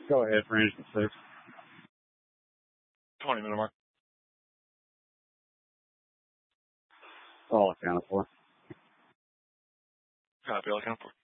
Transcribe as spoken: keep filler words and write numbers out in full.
Go ahead, range the six. twenty minute mark. All accounted for. Copy, all accounted for.